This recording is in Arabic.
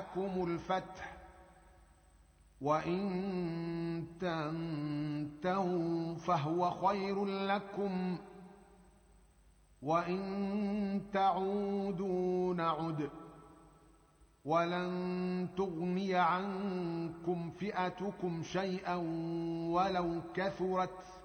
جاءكم الفتح وإن تنتهوا فهو خير لكم وإن تعودوا نعد ولن تغني عنكم فئتكم شيئا ولو كثرت